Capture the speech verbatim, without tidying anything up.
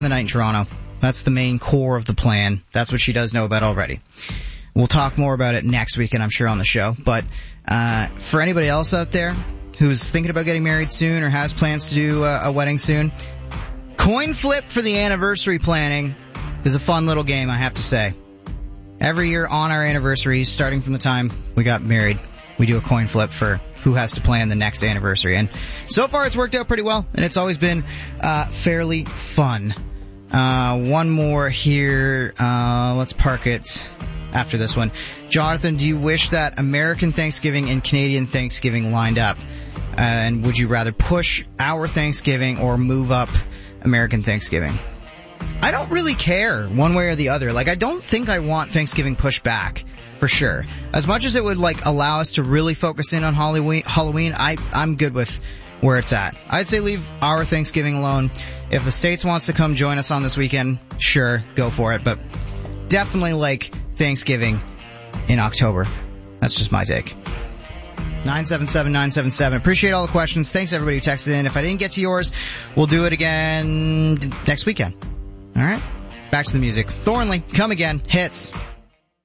the night in Toronto. That's the main core of the plan. That's what she does know about already. We'll talk more about it next weekend, I'm sure, on the show. But uh for anybody else out there who's thinking about getting married soon or has plans to do a, a wedding soon, coin flip for the anniversary planning is a fun little game, I have to say. Every year on our anniversary, starting from the time we got married, we do a coin flip for who has to plan the next anniversary. And so far it's worked out pretty well, and it's always been uh fairly fun. Uh one more here. Uh let's park it after this one. Jonathan, do you wish that American Thanksgiving and Canadian Thanksgiving lined up? Uh, and would you rather push our Thanksgiving or move up American Thanksgiving? I don't really care one way or the other. Like, I don't think I want Thanksgiving pushed back, for sure. As much as it would, like, allow us to really focus in on Halloween, Halloween I, I'm good with where it's at. I'd say leave our Thanksgiving alone. If the States wants to come join us on this weekend, sure, go for it. But definitely, like, Thanksgiving in October. That's just my take. nine seven seven nine seven seven. Appreciate all the questions. Thanks everybody who texted in. If I didn't get to yours, we'll do it again next weekend. All right? Back to the music. Thornley, Come Again, hits.